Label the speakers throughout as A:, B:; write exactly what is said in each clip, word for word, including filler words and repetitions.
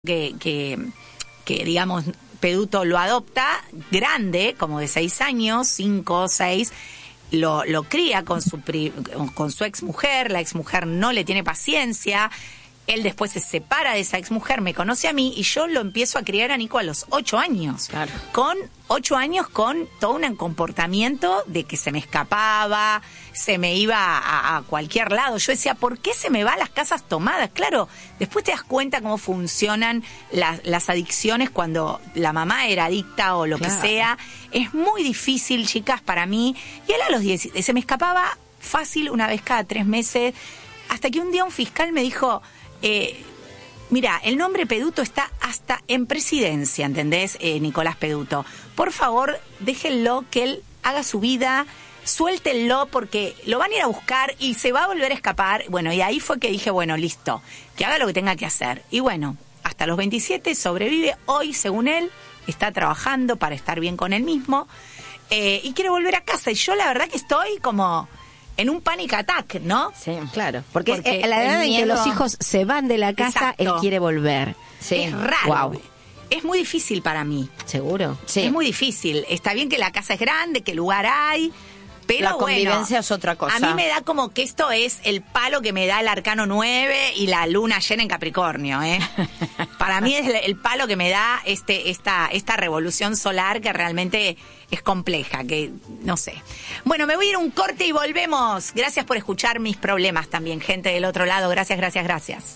A: que, que, que digamos, Peduto lo adopta grande, como de seis años, cinco o seis, lo, lo cría con su, pri, con su ex mujer, la ex mujer no le tiene paciencia, él después se separa de esa ex mujer, me conoce a mí y yo lo empiezo a criar a Nico a los ocho años.
B: Claro.
A: Con ocho años, con todo un comportamiento de que se me escapaba, se me iba a, a cualquier lado. Yo decía, ¿por qué se me va a las casas tomadas? Claro, después te das cuenta cómo funcionan las, las adicciones cuando la mamá era adicta o lo claro. que sea. Es muy difícil, chicas, para mí. Y él a los diez, se me escapaba fácil una vez cada tres meses, hasta que un día un fiscal me dijo... Eh, mira, el nombre Peduto está hasta en presidencia, ¿entendés? Eh, Nicolás Peduto. Por favor, déjenlo que él haga su vida, suéltenlo porque lo van a ir a buscar y se va a volver a escapar. Bueno, y ahí fue que dije, bueno, listo, que haga lo que tenga que hacer. Y bueno, hasta los veintisiete sobrevive. Hoy, según él, está trabajando para estar bien con él mismo eh, y quiere volver a casa. Y yo la verdad que estoy como... en un panic attack, ¿no?
B: Sí, claro. Porque,
A: Porque
B: a la edad
A: miedo...
B: en que los hijos se van de la casa,
A: Exacto.
B: él quiere volver.
A: Sí. Es raro. Wow. Es muy difícil para mí.
B: ¿Seguro? Sí.
A: Es muy difícil. Está bien que la casa es grande, que lugar hay, pero
B: la convivencia
A: bueno,
B: es otra cosa.
A: A mí me da como que esto es el palo que me da el arcano nueve y la luna llena en Capricornio, ¿eh? Para mí es el palo que me da este esta esta revolución solar que realmente es compleja, que no sé. Bueno, me voy a ir a un corte y volvemos. Gracias por escuchar mis problemas también, gente del otro lado. Gracias, gracias, gracias.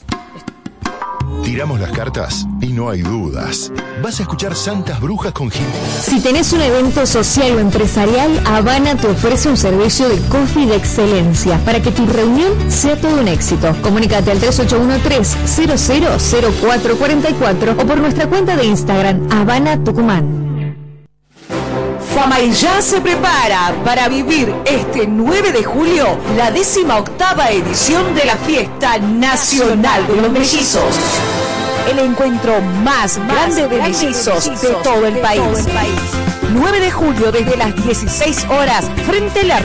C: Tiramos las cartas y no hay dudas. Vas a escuchar Santas Brujas con Jimmy.
D: Si tenés un evento social o empresarial, Habana te ofrece un servicio de coffee de excelencia para que tu reunión sea todo un éxito. Comunícate al tres ocho uno tres, cero cero cero cuatro cuatro cuatro o por nuestra cuenta de Instagram, Habana Tucumán.
E: Famaillá se prepara para vivir este nueve de julio la décima octava edición de la Fiesta Nacional de los Mellizos. El encuentro más, más grande de mellizos de todo el país. nueve de julio desde las dieciséis horas frente a la